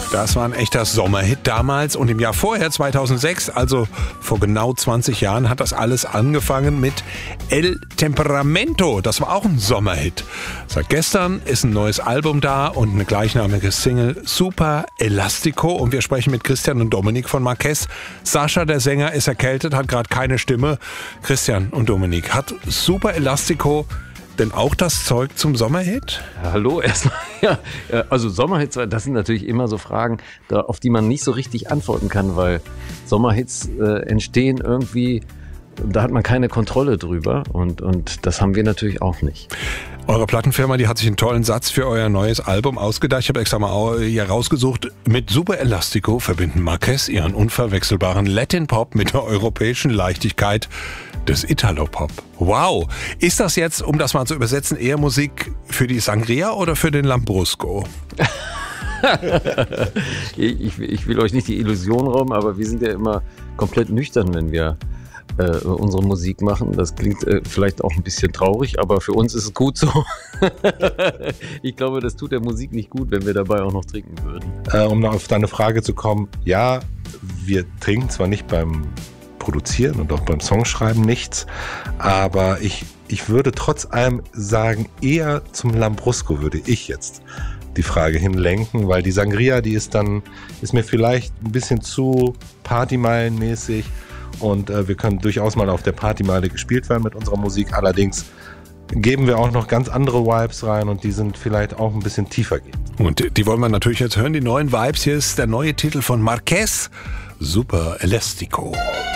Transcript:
Das war ein echter Sommerhit damals und im Jahr vorher, 2006, also vor genau 20 Jahren, hat das alles angefangen mit El Temperamento. Das war auch ein Sommerhit. Seit gestern ist ein neues Album da und eine gleichnamige Single, Super Elastico. Und wir sprechen mit Christian und Dominik von Marquez. Sascha, der Sänger, ist erkältet, hat gerade keine Stimme. Christian und Dominik, hat Super Elastico denn auch das Zeug zum Sommerhit? Ja, hallo erstmal. Ja, also Sommerhits, das sind natürlich immer so Fragen, auf die man nicht so richtig antworten kann, weil Sommerhits entstehen irgendwie, da hat man keine Kontrolle drüber und das haben wir natürlich auch nicht. Eure Plattenfirma, die hat sich einen tollen Satz für euer neues Album ausgedacht. Ich habe extra mal hier rausgesucht. Mit Super Elastico verbinden Marquez ihren unverwechselbaren Latin-Pop mit der europäischen Leichtigkeit des Italo-Pop. Wow! Ist das jetzt, um das mal zu übersetzen, eher Musik für die Sangria oder für den Lambrusco? Ich will euch nicht die Illusion rauben, aber wir sind ja immer komplett nüchtern, wenn wir unsere Musik machen. Das klingt vielleicht auch ein bisschen traurig, aber für uns ist es gut so. Ich glaube, das tut der Musik nicht gut, wenn wir dabei auch noch trinken würden. Um noch auf deine Frage zu kommen, ja, wir trinken zwar nicht beim Produzieren und auch beim Songschreiben nichts, aber ich würde trotz allem sagen, eher zum Lambrusco würde ich jetzt die Frage hinlenken, weil die Sangria, die ist mir vielleicht ein bisschen zu partymeilenmäßig und wir können durchaus mal auf der Partymeile gespielt werden mit unserer Musik, allerdings geben wir auch noch ganz andere Vibes rein und die sind vielleicht auch ein bisschen tiefer gehen. Und die wollen wir natürlich jetzt hören, die neuen Vibes. Hier ist der neue Titel von Marquez, Super Elastico.